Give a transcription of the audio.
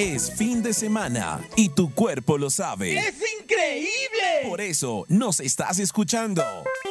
Es fin de semana y tu cuerpo lo sabe. ¡Es increíble! Por eso nos estás escuchando.